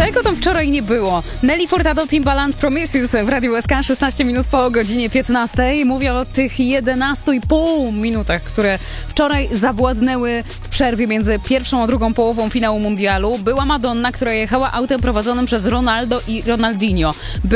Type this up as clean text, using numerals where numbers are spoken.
Czego tam wczoraj nie było? Nelly Furtado, Timbaland, Promises w Radiu SK, 16 minut po godzinie 15. Mówię o tych 11,5 minutach, które wczoraj zawładnęły w przerwie między pierwszą a drugą połową finału mundialu. Była Madonna, która jechała autem prowadzonym przez Ronaldo i Ronaldinho.